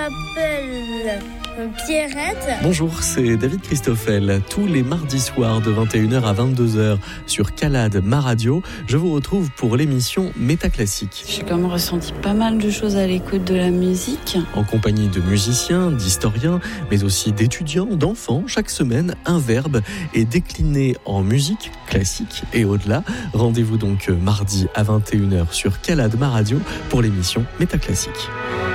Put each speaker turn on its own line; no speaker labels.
m'appelle Pierrette.
Bonjour, c'est David Christoffel. Tous les mardis soirs de 21h à 22h sur Calade Ma Radio, je vous retrouve pour l'émission Métaclassique.
J'ai quand même ressenti pas mal de choses à l'écoute de la musique.
En compagnie de musiciens, d'historiens, mais aussi d'étudiants, d'enfants, chaque semaine, un verbe est décliné en musique classique et au-delà. Rendez-vous donc mardi à 21h sur Calade Ma Radio pour l'émission Métaclassique.